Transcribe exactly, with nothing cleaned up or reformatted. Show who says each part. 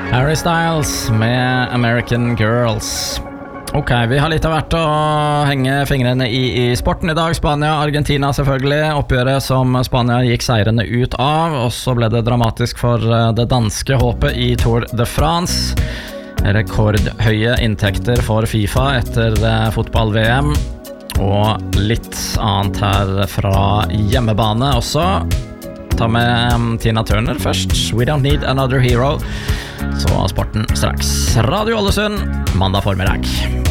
Speaker 1: Harry Styles med American Girls. Ok, vi har litt av hvert å henge fingrene i i sporten i dag. Spania, Argentina selvfølgelig. Oppgjøret som Spania gikk seirende ut av. Og så ble det dramatisk for det danske håpet i Tour de France. Rekordhøye inntekter for FIFA etter fotball-V M. Og litt annet her fra hjemmebane også. Ta med Tina Turner først. We don't need another hero. Så sporten straks. Radio Ålesund, mandag formiddag.